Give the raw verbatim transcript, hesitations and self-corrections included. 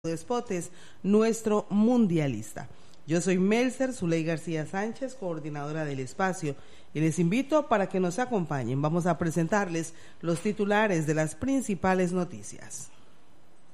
Despotes, nuestro mundialista. Yo soy Melser Zuley García Sánchez, coordinadora del espacio, y les invito para que nos acompañen. Vamos a presentarles los titulares de las principales noticias.